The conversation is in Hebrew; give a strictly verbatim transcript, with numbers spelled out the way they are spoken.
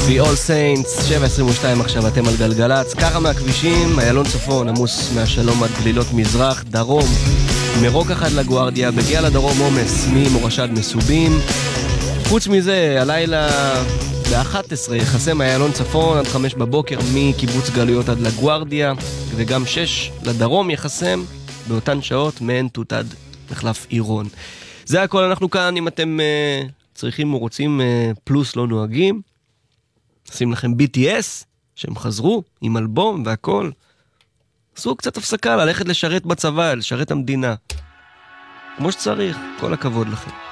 The All Saints, שבע עשרים ושתיים עכשיו אתם על גלגלץ, ככה מהכבישים, איילון צפון, עמוס מהשלום עד גלילות מזרח, דרום, מרוקח עד לגוארדיה, בגיע לדרום עומס, ממורשת מסובים. חוץ מזה, הלילה ב-אחת עשרה יחסם איילון צפון עד חמש בבוקר מקיבוץ גלויות עד לגוארדיה, וגם שש לדרום יחסם באותן שעות מעין תות עד מחלף עירון. זה הכל, אנחנו כאן, אם אתם uh, צריכים או רוצים uh, פלוס לא נוהגים, נשים לכם בי טי אס, שהם חזרו עם אלבום והכל. עשו קצת הפסקה, ללכת לשרת בצבא, לשרת המדינה. כמו שצריך, כל הכבוד לכם.